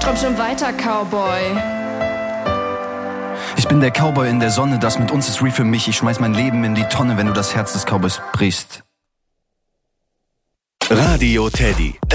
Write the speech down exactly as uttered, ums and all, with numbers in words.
Träum schon weiter, Cowboy. Ich bin der Cowboy in der Sonne, das mit uns ist real für mich. Ich schmeiß mein Leben in die Tonne, wenn du das Herz des Cowboys brichst. Radio Teddy.